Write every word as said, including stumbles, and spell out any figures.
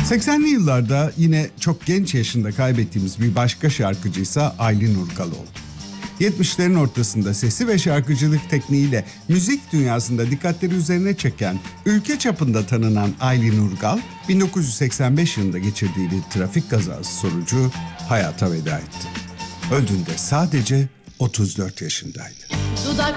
seksenli yıllarda yine çok genç yaşında kaybettiğimiz bir başka şarkıcıysa Aylin Urgal oldu. yetmişlerin ortasında sesi ve şarkıcılık tekniğiyle müzik dünyasında dikkatleri üzerine çeken, ülke çapında tanınan Aylin Urgal, bin dokuz yüz seksen beş yılında geçirdiği bir trafik kazası sonucu hayata veda etti. Öldüğünde sadece otuz dört yaşındaydı. Dudak